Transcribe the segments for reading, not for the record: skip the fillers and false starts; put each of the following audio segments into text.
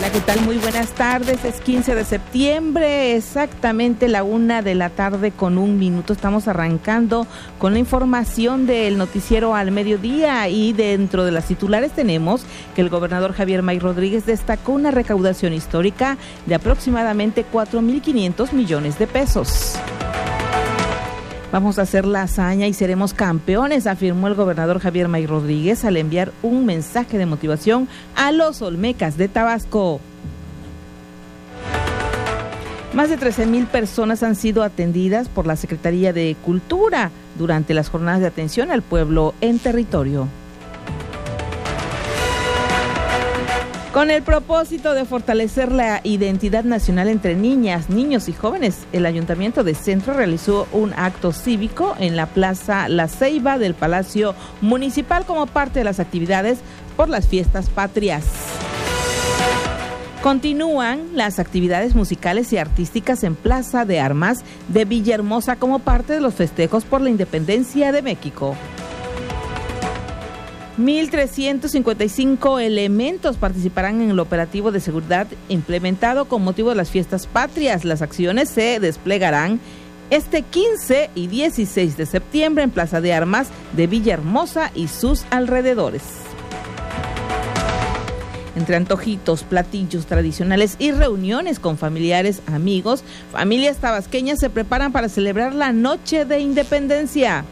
Hola, ¿qué tal? Muy buenas tardes. Es 15 de septiembre, exactamente la 1 de la tarde con 1 minuto. Estamos arrancando con la información del noticiero al mediodía y dentro de las titulares tenemos que el gobernador Javier May Rodríguez destacó una recaudación histórica de aproximadamente 4.500 millones de pesos. Vamos a hacer la hazaña y seremos campeones, afirmó el gobernador Javier May Rodríguez al enviar un mensaje de motivación a los olmecas de Tabasco. Más de 13,000 personas han sido atendidas por la Secretaría de Cultura durante las jornadas de atención al pueblo en territorio. Con el propósito de fortalecer la identidad nacional entre niñas, niños y jóvenes, el Ayuntamiento de Centro realizó un acto cívico en la Plaza La Ceiba del Palacio Municipal como parte de las actividades por las fiestas patrias. Continúan las actividades musicales y artísticas en Plaza de Armas de Villahermosa como parte de los festejos por la independencia de México. 1,355 elementos participarán en el operativo de seguridad implementado con motivo de las fiestas patrias. Las acciones se desplegarán este 15 y 16 de septiembre en Plaza de Armas de Villahermosa y sus alrededores. Entre antojitos, platillos tradicionales y reuniones con familiares, amigos, familias tabasqueñas se preparan para celebrar la Noche de Independencia.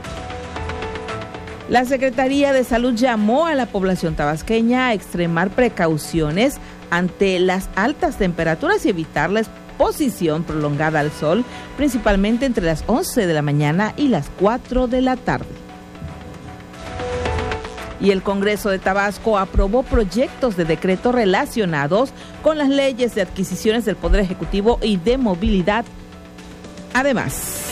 La Secretaría de Salud llamó a la población tabasqueña a extremar precauciones ante las altas temperaturas y evitar la exposición prolongada al sol, principalmente entre las 11 de la mañana y las 4 de la tarde. Y el Congreso de Tabasco aprobó proyectos de decreto relacionados con las leyes de adquisiciones del Poder Ejecutivo y de movilidad. Además,